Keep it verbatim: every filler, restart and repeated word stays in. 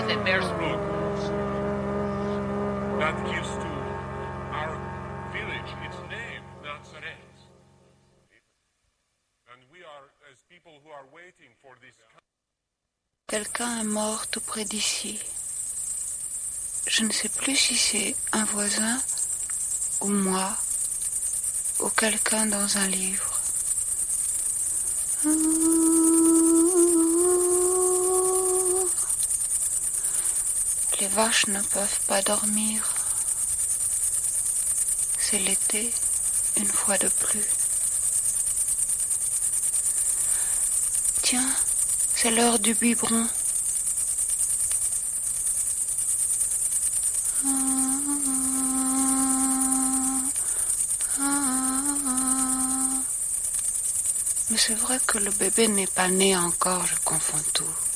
road that gives to our village its name, Nazareth. And we are, as people who are waiting for this. Quelqu'un est mort tout près d'ici. Je ne sais plus si c'est un voisin ou moi ou quelqu'un dans un livre. Les vaches ne peuvent pas dormir. C'est l'été, une fois de plus. Tiens, c'est l'heure du biberon. Mais c'est vrai que le bébé n'est pas né encore, je confonds tout.